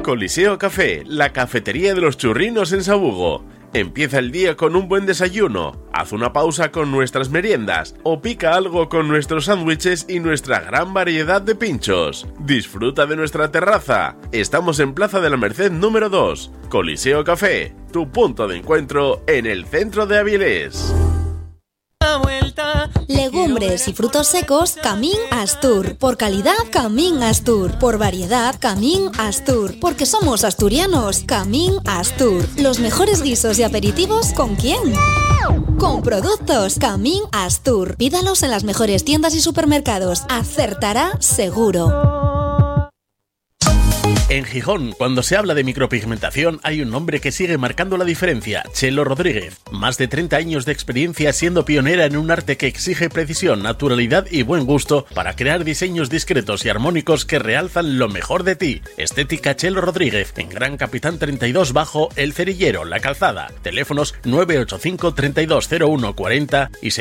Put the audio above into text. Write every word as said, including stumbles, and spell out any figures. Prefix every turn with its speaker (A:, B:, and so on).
A: Coliseo Café, la cafetería de los churrinos en Sabugo. Empieza el día con un buen desayuno, haz una pausa con nuestras meriendas o pica algo con nuestros sándwiches y nuestra gran variedad de pinchos. Disfruta de nuestra terraza. Estamos en Plaza de la Merced número dos. Coliseo Café, tu punto de encuentro en el centro de Avilés.
B: Legumbres y frutos secos Camín Astur. Por calidad Camín Astur. Por variedad Camín Astur. Porque somos asturianos. Camín Astur. Los mejores guisos y aperitivos, ¿con quién? Con productos Camín Astur. Pídalos en las mejores tiendas y supermercados. Acertará seguro.
C: En Gijón, cuando se habla de micropigmentación, hay un nombre que sigue marcando la diferencia: Chelo Rodríguez. Más de treinta años de experiencia siendo pionera en un arte que exige precisión, naturalidad y buen gusto para crear diseños discretos y armónicos que realzan lo mejor de ti. Estética Chelo Rodríguez, en Gran Capitán treinta y dos bajo El Cerillero, La Calzada. Teléfonos nueve ocho cinco, treinta y dos cero uno cuarenta y seis.